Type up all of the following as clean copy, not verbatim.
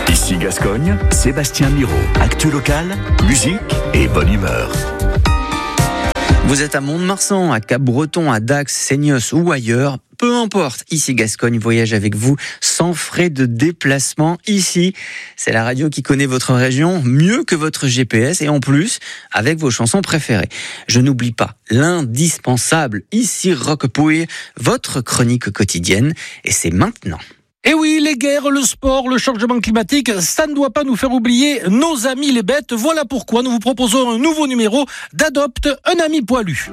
Ici Gascogne, Sébastien Miro. Actu local, musique et bonne humeur. Vous êtes à Mont-de-Marsan, à Cap-Breton, à Dax, Seignos ou ailleurs, peu importe, ici Gascogne voyage avec vous sans frais de déplacement. Ici, c'est la radio qui connaît votre région mieux que votre GPS et en plus, avec vos chansons préférées. Je n'oublie pas l'indispensable Ici Roquepouille, votre chronique quotidienne et c'est maintenant. Et oui, les guerres, le sport, le changement climatique, ça ne doit pas nous faire oublier nos amis les bêtes. Voilà pourquoi nous vous proposons un nouveau numéro d'Adopte un ami poilu.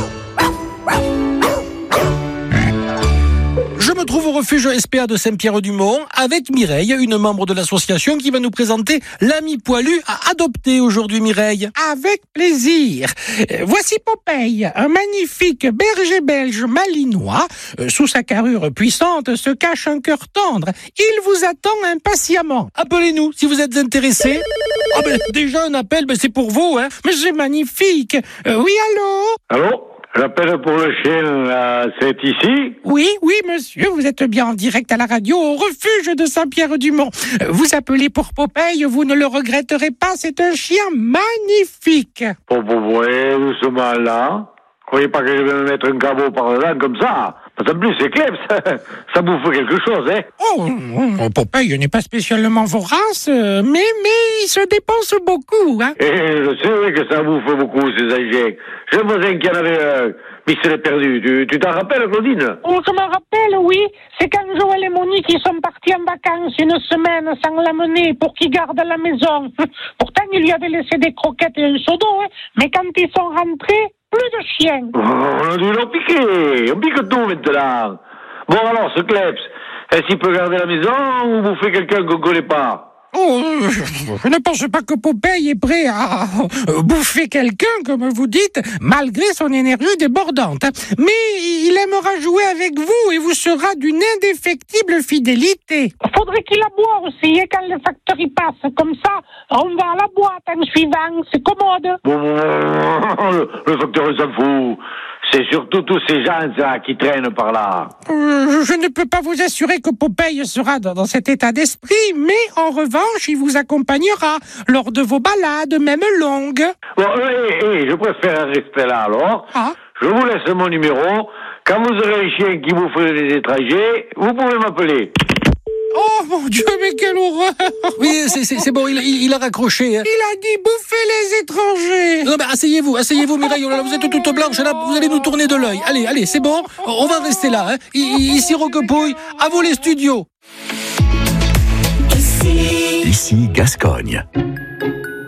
Je me trouve au refuge SPA de Saint-Pierre-du-Mont avec Mireille, une membre de l'association qui va nous présenter l'ami poilu à adopter aujourd'hui, Mireille. Avec plaisir. Voici Popeye, un magnifique berger belge malinois. Sous sa carrure puissante se cache un cœur tendre. Il vous attend impatiemment. Appelez-nous si vous êtes intéressés. Déjà un appel, c'est pour vous, hein. Mais c'est magnifique. Oui, allô? Allô? J'appelle pour le chien, c'est ici? Oui, monsieur, vous êtes bien en direct à la radio au refuge de Saint-Pierre-du-Mont. Vous appelez pour Popeye, vous ne le regretterez pas, c'est un chien magnifique. Pour doucement là. Croyez pas que je vais me mettre un cabot par là comme ça. En plus, c'est clair, ça bouffe quelque chose, hein. Oh, Popeye n'est pas spécialement vorace, mais il se dépense beaucoup, hein. Et je sais, oui, que ça bouffe beaucoup, ces insectes. J'ai un voisin qui en avait un, mais il se l'est perdu. Tu t'en rappelles, Claudine? Oh, je me rappelle, oui. C'est quand Joël et Monique, ils sont partis en vacances une semaine sans l'amener pour qu'il garde la maison. Pourtant, il lui avait laissé des croquettes et un seau d'eau, hein. Mais quand ils sont rentrés, plus de chiens. On a dû l'en piquer. On pique tout maintenant. Bon alors, ce Kleps, est-ce qu'il peut garder la maison ou vous faites quelqu'un qu'on ne connaît pas? Oh, je ne pense pas que Popeye est prêt à bouffer quelqu'un, comme vous dites, malgré son énergie débordante. Mais il aimera jouer avec vous et vous sera d'une indéfectible fidélité. Faudrait qu'il aboie aussi, quand le facteur y passe. Comme ça, on va à la boîte en suivant. C'est commode. Bon, le facteur, il s'en fout. C'est surtout tous ces gens là, qui traînent par là. Je ne peux pas vous assurer que Popeye sera dans cet état d'esprit, mais en revanche, il vous accompagnera lors de vos balades, même longues. Bon, je préfère rester là alors. Ah. Je vous laisse mon numéro. Quand vous aurez un chien qui bouffe les étrangers, vous pouvez m'appeler. Oh mon Dieu, mais quelle horreur! Oui, c'est bon, il a raccroché. Hein. Il a dit bouffer les étrangers! Non, asseyez-vous, Mireille, oh là, vous êtes toute blanche, là, vous allez nous tourner de l'œil. Allez, c'est bon, on va rester là. Hein. Ici Roquepouille, à vous les studios. Ici Gascogne.